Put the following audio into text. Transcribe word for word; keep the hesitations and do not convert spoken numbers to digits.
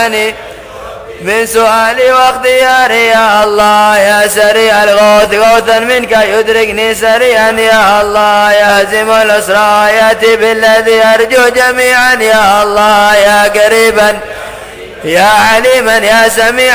من سؤالي واختياري يا الله. يا سريع الغوث غوثا منك يدركني سريعا يا الله. يهزم الأسرى يأتي بالذي أرجو جميعا يا الله. يا قريبا يا عليما يا سميعا